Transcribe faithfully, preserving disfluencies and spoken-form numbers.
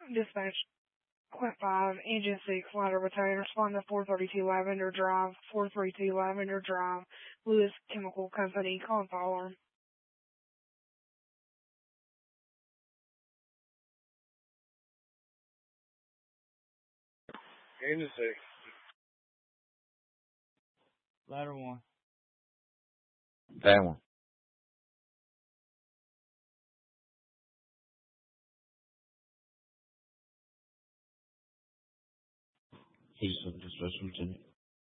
Dispatch, Quint five, Engine six, Ladder Battalion, respond to four thirty-two Lavender Drive, four thirty-two Lavender Drive, Lewis Chemical Company, call and fire alarm. Engine six. Ladder one. That one. He's a dispatch lieutenant.